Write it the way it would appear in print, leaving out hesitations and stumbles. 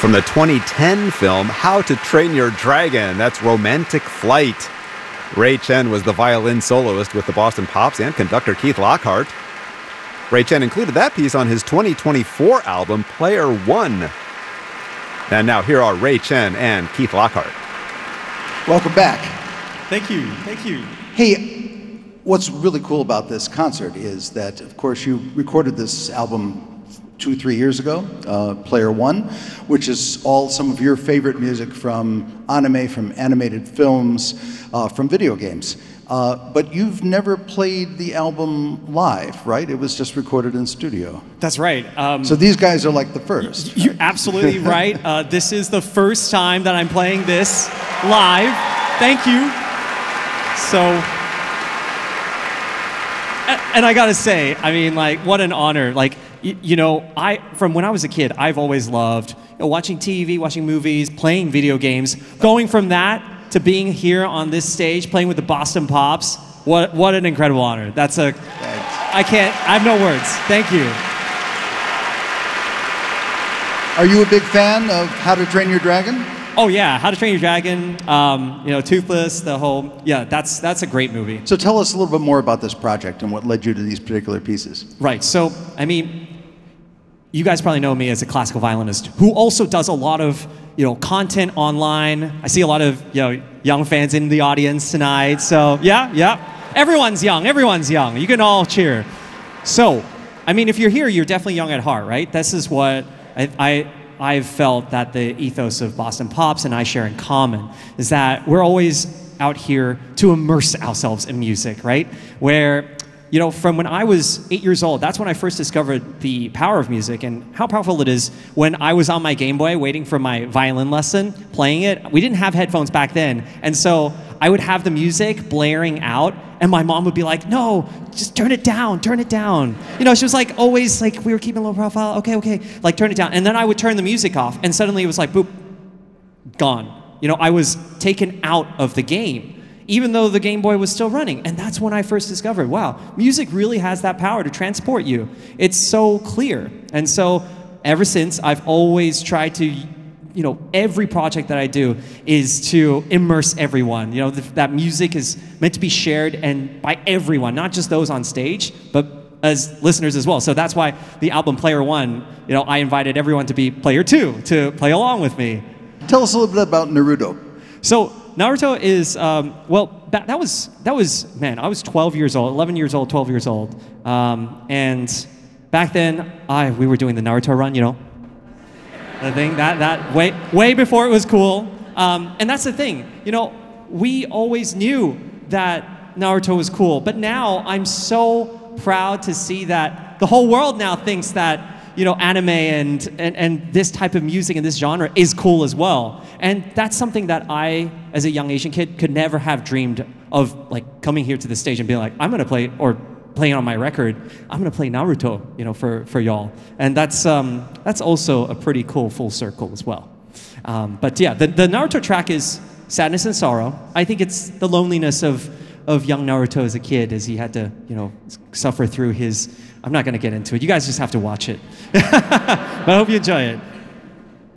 From the 2010 film How to Train Your Dragon, that's Romantic Flight. Ray Chen was the violin soloist with the Boston Pops and conductor Keith Lockhart. Ray Chen included that piece on his 2024 album, Player One. And now here are Ray Chen and Keith Lockhart. Welcome back. Thank you. Thank you. Hey, what's really cool about this concert is that, of course, you recorded this album 2-3 years ago, Player One, which is all some of your favorite music from anime, from animated films, from video games. But you've never played the album live, right? It was just recorded in studio. That's right. So these guys are like the first. You're absolutely right. This is the first time that I'm playing this live. Thank you. So, and I gotta say, I mean, like, what an honor. Like, you know, from when I was a kid, I've always loved watching TV, watching movies, playing video games. Going from that to being here on this stage, playing with the Boston Pops, what an incredible honor. Thanks. I have no words. Thank you. Are you a big fan of How to Train Your Dragon? Oh yeah, How to Train Your Dragon, Toothless, the whole, that's a great movie. So tell us a little bit more about this project and what led you to these particular pieces. Right, so, I mean, you guys probably know me as a classical violinist who also does a lot of, content online. I see a lot of, young fans in the audience tonight, so yeah. Everyone's young. You can all cheer. So, I mean, if you're here, you're definitely young at heart, right? This is what I've felt that the ethos of Boston Pops and I share in common is that we're always out here to immerse ourselves in music, right? Where, from when I was 8 years old, that's when I first discovered the power of music and how powerful it is when I was on my Game Boy waiting for my violin lesson, playing it. We didn't have headphones back then. And so I would have the music blaring out and my mom would be like, no, just turn it down. She was like, always like, we were keeping a low profile. Okay, like turn it down. And then I would turn the music off and suddenly it was like, boop, gone. I was taken out of the game, even though the Game Boy was still running. And that's when I first discovered, wow, music really has that power to transport you. It's so clear. And so ever since, I've always tried to, every project that I do is to immerse everyone. That music is meant to be shared and by everyone, not just those on stage, but as listeners as well. So that's why the album Player One, I invited everyone to be Player Two to play along with me. Tell us a little bit about Naruto. So Naruto is, that was, man, I was 12 years old, 11 years old, 12 years old. And back then, we were doing the Naruto run, the thing, that way before it was cool. And that's the thing, we always knew that Naruto was cool, but now I'm so proud to see that the whole world now thinks that anime and this type of music and this genre is cool as well. And that's something that I, as a young Asian kid, could never have dreamed of, like coming here to the stage and being like, I'm gonna play, or playing on my record, I'm gonna play Naruto, for y'all. And that's also a pretty cool full circle as well. But yeah, the Naruto track is Sadness and Sorrow. I think it's the loneliness of young Naruto as a kid, as he had to, suffer through his, I'm not gonna get into it. You guys just have to watch it. But I hope you enjoy it.